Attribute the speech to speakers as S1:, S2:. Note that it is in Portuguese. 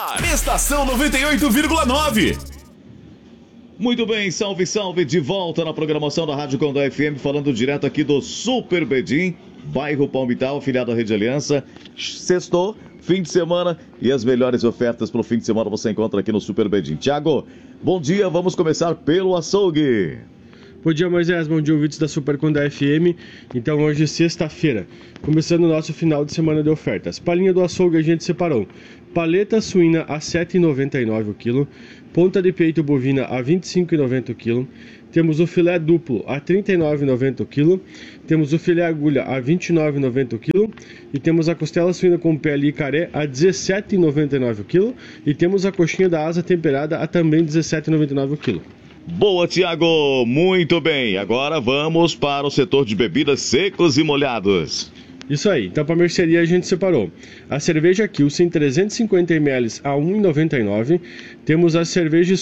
S1: ar, Estação 98,9.
S2: Muito bem, salve, salve, de volta na programação da Rádio Condá FM, falando direto aqui do Super Bedim, bairro Palmital, afiliado à Rede Aliança. Sextou, fim de semana, e as melhores ofertas para o fim de semana você encontra aqui no Super Bedim. Tiago, bom dia, vamos começar pelo açougue.
S3: Bom dia, Moisés, bom dia, ouvintes da Super Condá FM. Então hoje é sexta-feira, começando o nosso final de semana de ofertas. Palinha do açougue a gente separou: paleta suína a R$ 7,99 o quilo, ponta de peito bovina a R$ 25,90 o quilo, temos o filé duplo a R$ 39,90 o quilo, temos o filé agulha a R$ 29,90 o quilo, e temos a costela suína com pele e caré a R$ 17,99 o quilo, e temos a coxinha da asa temperada a também R$ 17,99 o quilo.
S2: Boa, Tiago, muito bem. Agora vamos para o setor de bebidas secos e molhados.
S3: Isso aí, então para a mercearia a gente separou a cerveja Kilsen 350 ml a R$ 1,99, temos as cervejas